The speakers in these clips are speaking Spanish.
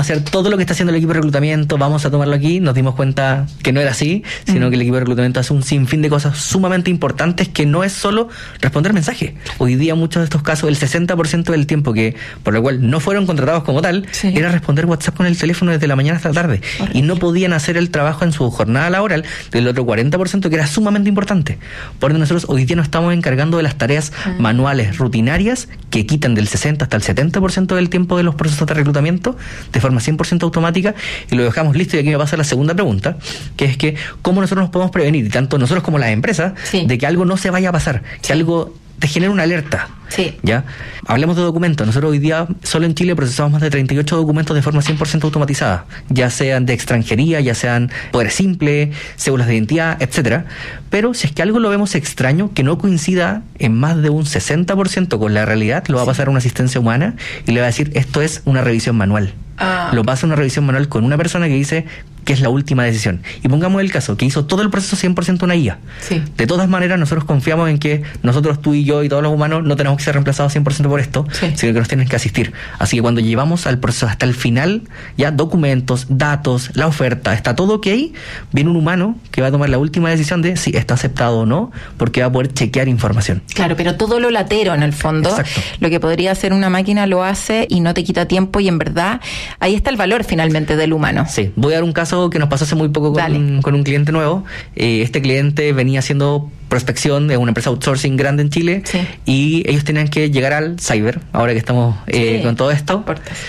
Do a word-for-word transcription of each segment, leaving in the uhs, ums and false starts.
hacer todo lo que está haciendo el equipo de reclutamiento, vamos a tomarlo aquí. Nos dimos cuenta que no era así, sino mm. que el equipo de reclutamiento hace un sinfín de cosas sumamente importantes, que no es solo responder mensajes. Hoy día muchos de estos casos, el sesenta por ciento del tiempo que por lo cual no fueron contratados como tal, sí. era responder WhatsApp con el teléfono desde la mañana hasta la tarde. Horrible. Y no podían hacer el trabajo en su jornada laboral del otro cuarenta por ciento, que era sumamente importante. Por ende, nosotros hoy día nos estamos encargando de las tareas ah. manuales, rutinarias, que quitan del sesenta hasta el setenta por ciento del tiempo de los procesos de reclutamiento de forma cien por ciento automática, y lo dejamos listo. Y aquí me pasa la segunda pregunta, que es que cómo nosotros nos podemos prevenir, y tanto nosotros como las empresas, sí. de que algo no se vaya a pasar, que sí. algo te genera una alerta. Sí. ¿Ya? Hablemos de documentos. Nosotros hoy día, solo en Chile, procesamos más de treinta y ocho documentos de forma cien por ciento automatizada, ya sean de extranjería, ya sean poder simple, cédulas de identidad, etcétera. Pero si es que algo lo vemos extraño, que no coincida en más de un sesenta por ciento con la realidad, lo va sí. a pasar a una asistencia humana y le va a decir, esto es una revisión manual. Ah. Lo pasa una revisión manual con una persona que dice que es la última decisión. Y pongamos el caso, que hizo todo el proceso cien por ciento una I A. Sí. De todas maneras, nosotros confiamos en que nosotros, tú y yo y todos los humanos, no tenemos que ser reemplazados cien por ciento por esto, sí. sino que nos tienen que asistir. Así que cuando llevamos al proceso hasta el final, ya documentos, datos, la oferta, está todo ok, viene un humano que va a tomar la última decisión de si está aceptado o no, porque va a poder chequear información. Claro, pero todo lo latero en el fondo, exacto. lo que podría hacer una máquina lo hace y no te quita tiempo, y en verdad ahí está el valor finalmente del humano. Sí, voy a dar un caso que nos pasó hace muy poco con, un, con un cliente nuevo. Eh, este cliente venía haciendo prospección de una empresa outsourcing grande en Chile, sí. y ellos tenían que llegar al cyber, ahora que estamos eh, sí. con todo esto.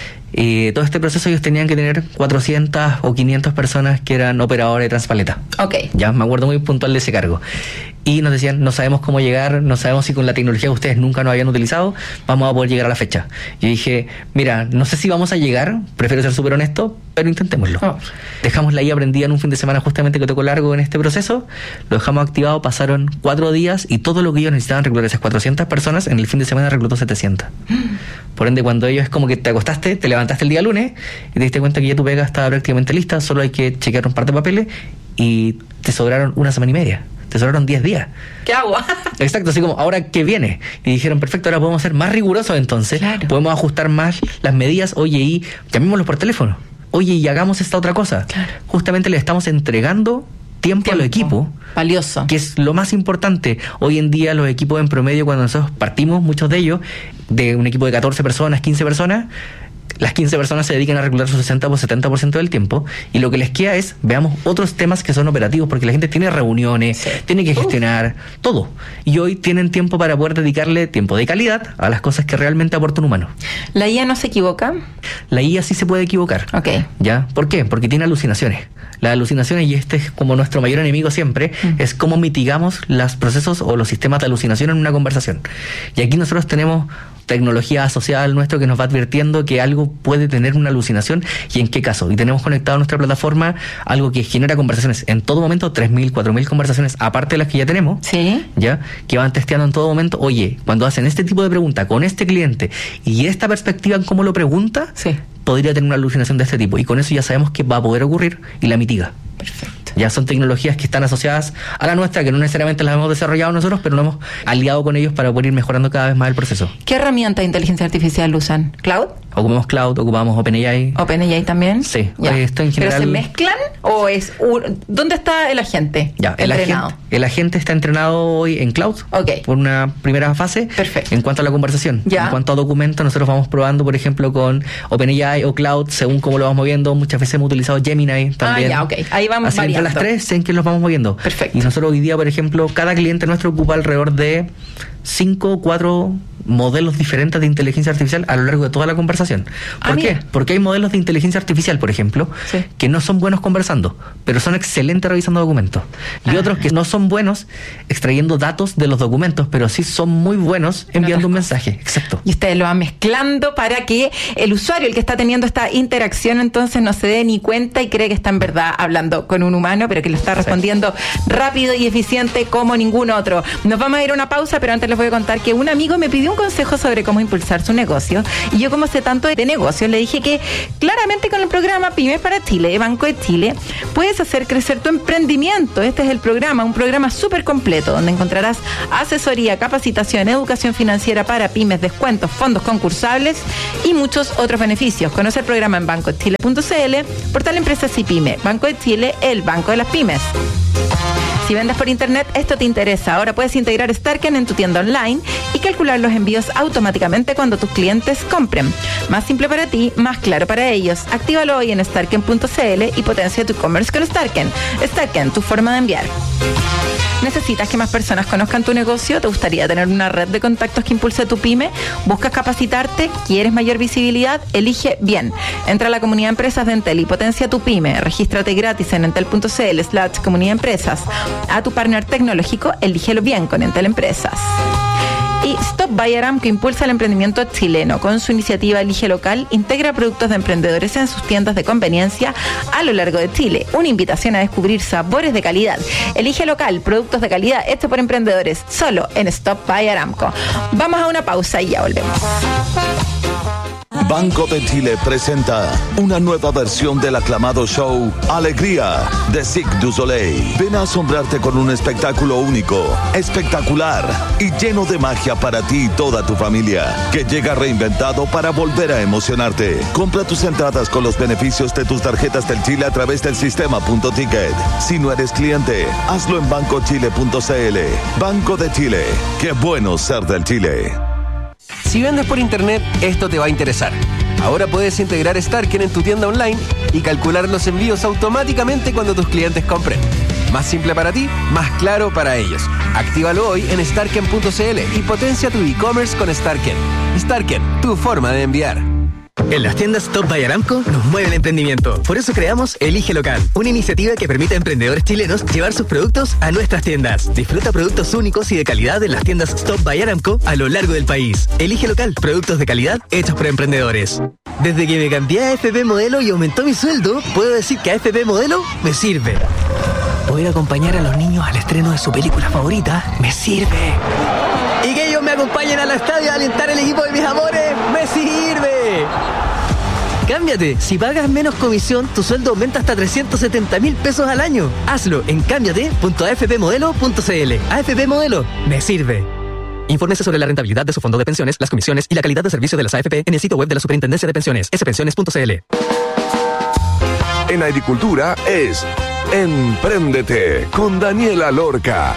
Y eh, todo este proceso ellos tenían que tener cuatrocientas o quinientas personas que eran operadores de Transpaleta. Ok. Ya, me acuerdo muy puntual de ese cargo. Y nos decían, no sabemos cómo llegar, no sabemos si con la tecnología que ustedes nunca nos habían utilizado vamos a poder llegar a la fecha. Yo dije, mira, no sé si vamos a llegar, prefiero ser súper honesto, pero intentémoslo. Oh. Dejamos la I A prendida en un fin de semana justamente que tocó largo en este proceso, lo dejamos activado, pasaron cuatro días y todo lo que ellos necesitaban reclutar esas cuatrocientas personas, en el fin de semana reclutó setecientas. Por ende, cuando ellos es como que te acostaste, te levantaste el día lunes y te diste cuenta que ya tu pega estaba prácticamente lista, solo hay que chequear un par de papeles y te sobraron una semana y media. Te sobraron diez días. ¿Qué hago? Exacto, así como, ¿ahora qué viene? Y dijeron, perfecto, ahora podemos ser más rigurosos entonces. Claro. Podemos ajustar más las medidas. Oye, y llamémoslos por teléfono. Oye, y hagamos esta otra cosa. Claro. Justamente le estamos entregando tiempo, tiempo al equipo. Valioso. Que es lo más importante. Hoy en día los equipos en promedio, cuando nosotros partimos, muchos de ellos, de un equipo de catorce personas, quince personas, las quince personas se dedican a reclutar su sesenta o setenta por ciento del tiempo, y lo que les queda es, veamos otros temas que son operativos, porque la gente tiene reuniones, sí. tiene que gestionar uh. todo, y hoy tienen tiempo para poder dedicarle tiempo de calidad a las cosas que realmente aporta un humano. ¿La I A no se equivoca? La I A sí se puede equivocar. Okay. ¿Ya? ¿Por qué? Porque tiene alucinaciones. Las alucinaciones, y este es como nuestro mayor enemigo siempre, mm. es cómo mitigamos los procesos o los sistemas de alucinación en una conversación. Y aquí nosotros tenemos tecnología asociada al nuestro que nos va advirtiendo que algo puede tener una alucinación y en qué caso. Y tenemos conectado a nuestra plataforma algo que genera conversaciones en todo momento, tres mil, cuatro mil conversaciones, aparte de las que ya tenemos, ¿sí? Ya, que van testeando en todo momento. Oye, cuando hacen este tipo de pregunta con este cliente y esta perspectiva en cómo lo pregunta, sí. podría tener una alucinación de este tipo. Y con eso ya sabemos que va a poder ocurrir y la mitiga. Perfecto. Ya son tecnologías que están asociadas a la nuestra, que no necesariamente las hemos desarrollado nosotros, pero nos hemos aliado con ellos para poder ir mezorando cada vez más el proceso. ¿Qué herramienta de inteligencia artificial usan? ¿Cloud? Ocupamos Cloud, ocupamos OpenAI. ¿OpenAI también? Sí. Esto en general... ¿Pero se mezclan o es... Un... ¿Dónde está el agente ya, el entrenado? Agente, el agente está entrenado hoy en Cloud, okay. por una primera fase. Perfecto. En cuanto a la conversación. Ya. En cuanto a documentos, nosotros vamos probando, por ejemplo, con OpenAI o Cloud, según cómo lo vamos moviendo. Muchas veces hemos utilizado Gemini también. Ah, ya, ok. Ahí vamos así variando. Entre las tres, en que los vamos moviendo. Perfecto. Y nosotros hoy día, por ejemplo, cada cliente nuestro ocupa alrededor de cinco o cuatro modelos diferentes de inteligencia artificial a lo largo de toda la conversación. ¿Por ah, qué? mira. Porque hay modelos de inteligencia artificial, por ejemplo, sí. que no son buenos conversando, pero son excelentes revisando documentos. Y ah. otros que no son buenos extrayendo datos de los documentos, pero sí son muy buenos enviando un mensaje. Exacto. Y ustedes lo van mezclando para que el usuario, el que está teniendo esta interacción, entonces no se dé ni cuenta y cree que está en verdad hablando con un humano, pero que lo está respondiendo sí. rápido y eficiente como ningún otro. Nos vamos a ir a una pausa, pero antes les voy a contar que un amigo me pidió un consejo sobre cómo impulsar su negocio. Y yo, como sé tanto de negocios, le dije que claramente con el programa Pymes para Chile, Banco de Chile, puedes hacer crecer tu emprendimiento. Este es el programa, un programa súper completo, donde encontrarás asesoría, capacitación, educación financiera para pymes, descuentos, fondos concursables y muchos otros beneficios. Conoce el programa en banco de chile punto c l, portal Empresas y Pyme. Banco de Chile, el banco de las pymes. Si vendes por internet, esto te interesa. Ahora puedes integrar Starken en tu tienda online y calcular los envíos automáticamente cuando tus clientes compren. Más simple para ti, más claro para ellos. Actívalo hoy en starken punto c l y potencia tu e-commerce con Starken. Starken, tu forma de enviar. ¿Necesitas que más personas conozcan tu negocio? ¿Te gustaría tener una red de contactos que impulse tu pyme? ¿Buscas capacitarte? ¿Quieres mayor visibilidad? Elige bien. Entra a la comunidad de empresas de Entel y potencia tu pyme. Regístrate gratis en entel punto c l slash comunidad empresas. A tu partner tecnológico, elígelo bien con Entel Empresas. Y Stop by Aramco impulsa el emprendimiento chileno. Con su iniciativa Elige Local, integra productos de emprendedores en sus tiendas de conveniencia a lo largo de Chile. Una invitación a descubrir sabores de calidad. Elige Local, productos de calidad hechos por emprendedores, solo en Stop by Aramco. Vamos a una pausa y ya volvemos. Banco de Chile presenta una nueva versión del aclamado show Alegría de Cirque du Soleil. Ven a asombrarte con un espectáculo único, espectacular y lleno de magia para ti y toda tu familia, que llega reinventado para volver a emocionarte. Compra tus entradas con los beneficios de tus tarjetas del Chile a través del sistema Punto Ticket. Si no eres cliente, hazlo en banco chile punto c l. Banco de Chile. Qué bueno ser del Chile. Si vendes por internet, esto te va a interesar. Ahora puedes integrar Starken en tu tienda online y calcular los envíos automáticamente cuando tus clientes compren. Más simple para ti, más claro para ellos. Actívalo hoy en starken punto c l y potencia tu e-commerce con Starken. Starken, tu forma de enviar. En las tiendas Stop by Aramco nos mueve el emprendimiento. Por eso creamos Elige Local, una iniciativa que permite a emprendedores chilenos llevar sus productos a nuestras tiendas. Disfruta productos únicos y de calidad en las tiendas Stop by Aramco a lo largo del país. Elige Local, productos de calidad hechos por emprendedores. Desde que me cambié a A F P Modelo y aumentó mi sueldo, puedo decir que A F P Modelo me sirve. Poder acompañar a los niños al estreno de su película favorita me sirve. Y que ellos me acompañen al estadio a alentar el equipo de mis amores me sirve. Cámbiate. Si pagas menos comisión, tu sueldo aumenta hasta trescientos setenta mil pesos al año. Hazlo en cámbiate punto a f p modelo punto c l. A F P Modelo me sirve. Infórmese sobre la rentabilidad de su fondo de pensiones, las comisiones y la calidad de servicio de las A F P en el sitio web de la Superintendencia de Pensiones, s pensiones punto c l. En agricultura es Empréndete con Daniela Lorca.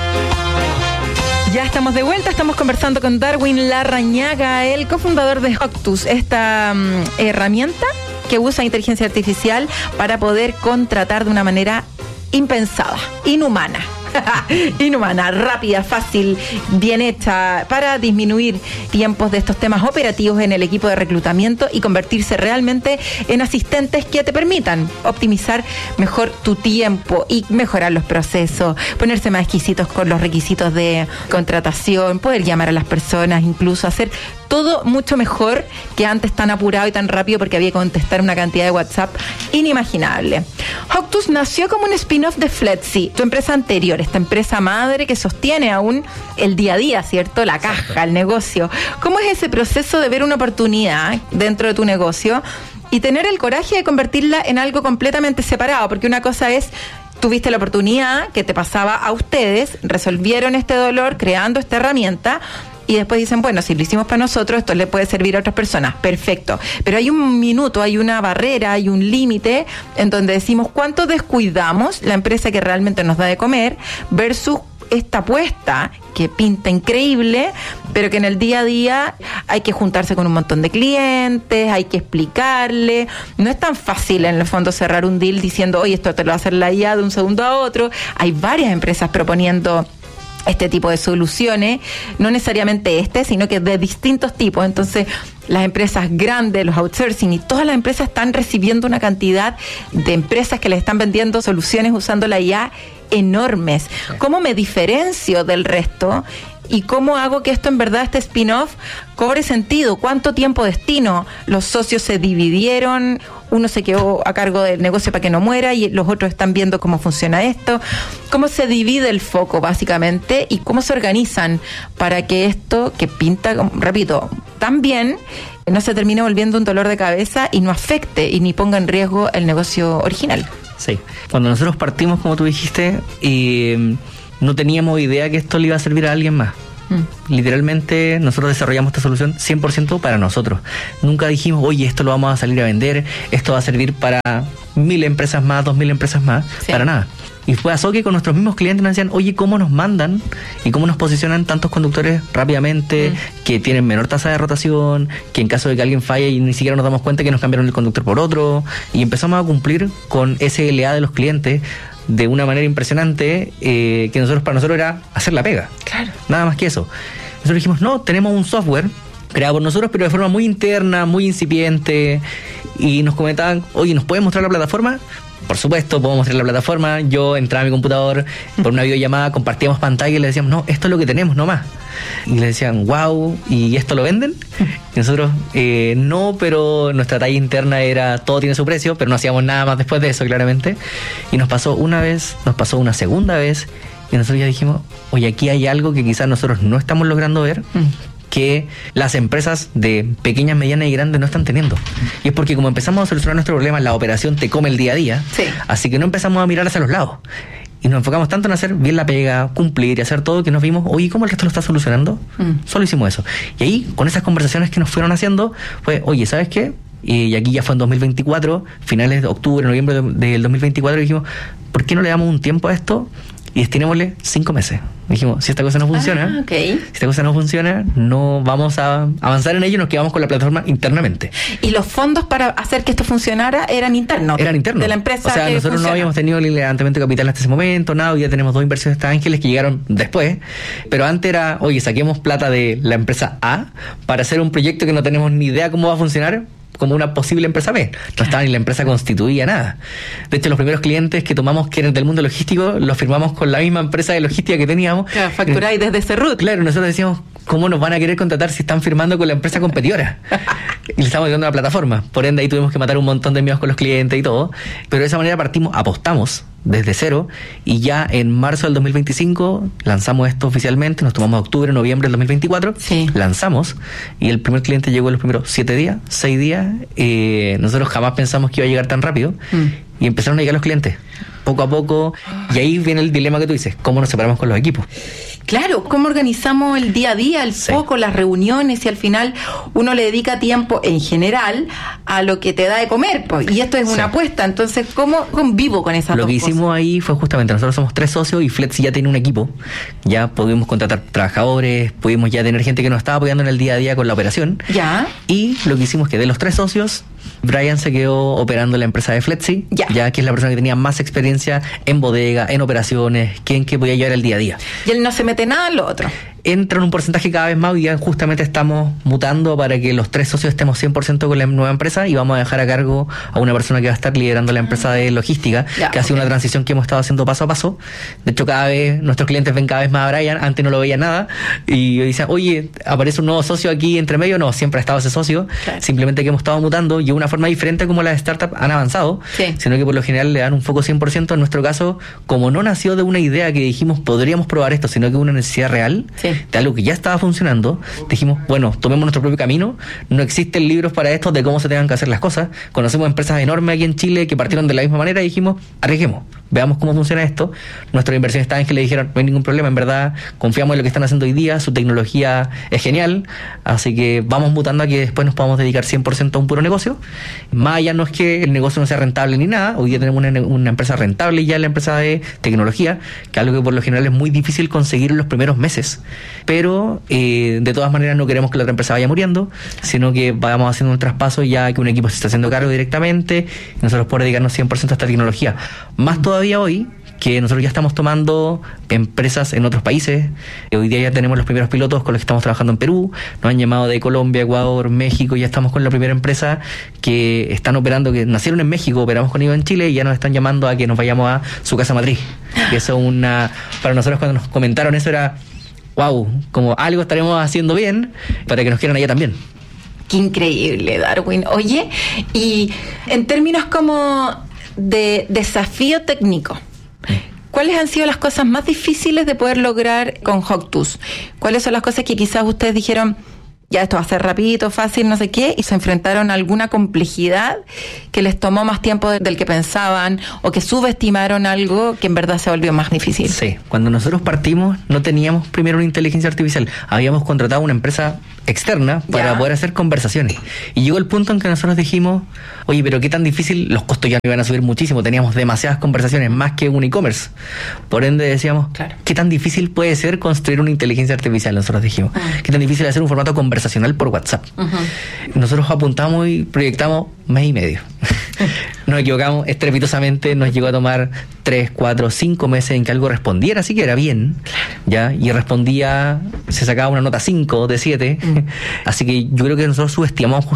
Ya estamos de vuelta, estamos conversando con Darwin Larrañaga, el cofundador de Hoctus, esta um, herramienta que usa inteligencia artificial para poder contratar de una manera impensada, inhumana. Inhumana, rápida, fácil, bien hecha, para disminuir tiempos de estos temas operativos en el equipo de reclutamiento y convertirse realmente en asistentes que te permitan optimizar mejor tu tiempo y mejorar los procesos, ponerse más exquisitos con los requisitos de contratación, poder llamar a las personas, incluso hacer todo mucho mejor que antes, tan apurado y tan rápido porque había que contestar una cantidad de WhatsApp inimaginable. Hoctus nació como un spin-off de Fletzy, tu empresa anterior, esta empresa madre que sostiene aún el día a día, ¿cierto? La caja, el negocio. ¿Cómo es ese proceso de ver una oportunidad dentro de tu negocio y tener el coraje de convertirla en algo completamente separado? Porque una cosa es, tuviste la oportunidad que te pasaba a ustedes, resolvieron este dolor creando esta herramienta, y después dicen, bueno, si lo hicimos para nosotros, esto le puede servir a otras personas. Perfecto. Pero hay un minuto, hay una barrera, hay un límite en donde decimos cuánto descuidamos la empresa que realmente nos da de comer versus esta apuesta que pinta increíble, pero que en el día a día hay que juntarse con un montón de clientes, hay que explicarle. No es tan fácil en el fondo cerrar un deal diciendo, oye, esto te lo va a hacer la I A de un segundo a otro. Hay varias empresas proponiendo este tipo de soluciones, no necesariamente este, sino que de distintos tipos. Entonces, las empresas grandes, los outsourcing y todas las empresas están recibiendo una cantidad de empresas que les están vendiendo soluciones usando la I A enormes. ¿Cómo me diferencio del resto? ¿Y cómo hago que esto en verdad, este spin-off, cobre sentido? ¿Cuánto tiempo destino? Los socios se dividieron, uno se quedó a cargo del negocio para que no muera y los otros están viendo cómo funciona esto. ¿Cómo se divide el foco básicamente y cómo se organizan para que esto, que pinta, repito, tan bien, no se termine volviendo un dolor de cabeza y no afecte y ni ponga en riesgo el negocio original? Sí, cuando nosotros partimos, como tú dijiste, y no teníamos idea que esto le iba a servir a alguien más. Mm. Literalmente nosotros desarrollamos esta solución cien por ciento para nosotros. Nunca dijimos, oye, esto lo vamos a salir a vender, esto va a servir para mil empresas más, dos mil empresas más, sí. Para nada. Y fue así que con nuestros mismos clientes nos decían, oye, ¿cómo nos mandan y cómo nos posicionan tantos conductores rápidamente, mm. que tienen menor tasa de rotación, que en caso de que alguien falle y ni siquiera nos damos cuenta que nos cambiaron el conductor por otro? Y empezamos a cumplir con ese L A de los clientes de una manera impresionante, eh, que nosotros para nosotros era hacer la pega. Claro. Nada más que eso. Nosotros dijimos, no, tenemos un software creado por nosotros, pero de forma muy interna, muy incipiente, y nos comentaban, oye, ¿nos puedes mostrar la plataforma? Por supuesto, puedo mostrar la plataforma. Yo entraba a mi computador por una videollamada, compartíamos pantalla y le decíamos, no, esto es lo que tenemos nomás. Y le decían, wow, ¿y esto lo venden? Y nosotros, eh, no, pero nuestra talla interna era, todo tiene su precio, pero no hacíamos nada más después de eso, claramente. Y nos pasó una vez, nos pasó una segunda vez, y nosotros ya dijimos, oye, aquí hay algo que quizás nosotros no estamos logrando ver, que las empresas de pequeñas, medianas y grandes no están teniendo. Y es porque como empezamos a solucionar nuestro problema, la operación te come el día a día, sí. Así que no empezamos a mirar hacia los lados. Y nos enfocamos tanto en hacer bien la pega, cumplir y hacer todo, que nos vimos, oye, ¿cómo el resto lo está solucionando? Mm. Solo hicimos eso. Y ahí, con esas conversaciones que nos fueron haciendo, fue, oye, ¿sabes qué? Y aquí ya fue en dos mil veinticuatro, finales de octubre, noviembre del dos mil veinticuatro, y dijimos, ¿por qué no le damos un tiempo a esto? Y destinémosle cinco meses. Dijimos, si esta cosa no funciona, ah, okay. si esta cosa no funciona, no vamos a avanzar en ello y nos quedamos con la plataforma internamente. ¿Y los fondos para hacer que esto funcionara eran internos? Eran internos. De la empresa. O sea, que nosotros funciona. No habíamos tenido el levantamiento de capital hasta ese momento, nada, hoy ya tenemos dos inversiones de ángeles que llegaron después, pero antes era, oye, saquemos plata de la empresa A para hacer un proyecto que no tenemos ni idea cómo va a funcionar, como una posible empresa B. No estaba ni la empresa constituida, nada. De hecho, los primeros clientes que tomamos que eran del mundo logístico, los firmamos con la misma empresa de logística que teníamos. Claro, facturáis desde ese root. Claro, nosotros decíamos, ¿cómo nos van a querer contratar si están firmando con la empresa competidora? Y le estamos dando la plataforma. Por ende, ahí tuvimos que matar un montón de miedos con los clientes y todo. Pero de esa manera partimos, apostamos desde cero, y ya en marzo del dos mil veinticinco lanzamos esto oficialmente. Nos tomamos octubre, noviembre del dos mil veinticuatro, sí. Lanzamos, y el primer cliente llegó en los primeros siete días, seis días. Eh, nosotros jamás pensamos que iba a llegar tan rápido, mm. y empezaron a llegar los clientes poco a poco, y ahí viene el dilema que tú dices, ¿cómo nos separamos con los equipos? Claro, ¿cómo organizamos el día a día, el sí. foco, las reuniones, y al final uno le dedica tiempo en general a lo que te da de comer, pues, y esto es sí. una apuesta, entonces ¿cómo convivo con esas Lo dos que hicimos cosas? Ahí fue justamente, nosotros somos tres socios y Fletsi ya tiene un equipo, ya pudimos contratar trabajadores, pudimos ya tener gente que nos estaba apoyando en el día a día con la operación, ya, y lo que hicimos es que de los tres socios, Brian se quedó operando la empresa de Fletsi, ya. ya que es la persona que tenía más experiencia en bodega, en operaciones, quien que podía llevar el día a día. Y él no se mete nada en lo otro. Entra en un porcentaje cada vez más, y ya justamente estamos mutando para que los tres socios estemos cien por ciento con la nueva empresa, y vamos a dejar a cargo a una persona que va a estar liderando la empresa de logística, ya, que ha sido okay. una transición que hemos estado haciendo paso a paso. De hecho, cada vez nuestros clientes ven cada vez más a Brian, antes no lo veía nada, y dicen, oye, aparece un nuevo socio aquí entre medio. No, siempre ha estado ese socio, claro. Simplemente que hemos estado mutando, y de una forma diferente como las startups han avanzado, sí. sino que por lo general le dan un foco cien por ciento. En nuestro caso, como no nació de una idea que dijimos podríamos probar esto, sino que una necesidad real, sí. de algo que ya estaba funcionando, dijimos, bueno, tomemos nuestro propio camino. No existen libros para esto de cómo se tengan que hacer las cosas. Conocemos empresas enormes aquí en Chile que partieron de la misma manera, y dijimos, arriesguemos, veamos cómo funciona esto. Nuestra inversión está en que le dijeron, no hay ningún problema, en verdad confiamos en lo que están haciendo hoy día, su tecnología es genial, así que vamos mutando a que después nos podamos dedicar cien por ciento a un puro negocio. Más allá no es que el negocio no sea rentable ni nada, hoy día tenemos una, una empresa rentable ya en la empresa de tecnología, que es algo que por lo general es muy difícil conseguir en los primeros meses, pero eh, de todas maneras no queremos que la otra empresa vaya muriendo, sino que vamos haciendo un traspaso ya que un equipo se está haciendo cargo directamente, y nosotros podemos dedicarnos cien por ciento a esta tecnología. Más todavía hoy, que nosotros ya estamos tomando empresas en otros países. Hoy día ya tenemos los primeros pilotos con los que estamos trabajando en Perú, nos han llamado de Colombia, Ecuador, México, ya estamos con la primera empresa que están operando, que nacieron en México, operamos con ellos en Chile, y ya nos están llamando a que nos vayamos a su casa matriz. Que eso una, para nosotros cuando nos comentaron eso era, wow, como algo estaremos haciendo bien para que nos quieran allá también. Qué increíble, Darwin. Oye, y en términos como de desafío técnico, ¿cuáles han sido las cosas más difíciles de poder lograr con Hoctus? ¿Cuáles son las cosas que quizás ustedes dijeron, ya esto va a ser rapidito, fácil, no sé qué, y se enfrentaron a alguna complejidad que les tomó más tiempo del que pensaban o que subestimaron algo que en verdad se volvió más difícil? Sí, cuando nosotros partimos no teníamos primero una inteligencia artificial, habíamos contratado una empresa externa para ya. poder hacer conversaciones. Y llegó el punto en que nosotros dijimos, oye, pero qué tan difícil, los costos ya iban a subir muchísimo, teníamos demasiadas conversaciones, más que un e-commerce. Por ende decíamos, claro. ¿qué tan difícil puede ser construir una inteligencia artificial? Nosotros dijimos, uh-huh. ¿qué tan difícil es hacer un formato conversacional por WhatsApp? Uh-huh. Nosotros apuntamos y proyectamos mes y medio. Nos equivocamos estrepitosamente, nos llegó a tomar tres, cuatro, cinco meses en que algo respondiera, así que era bien, ya, y respondía, se sacaba una nota cinco de siete, mm. así que yo creo que nosotros subestimamos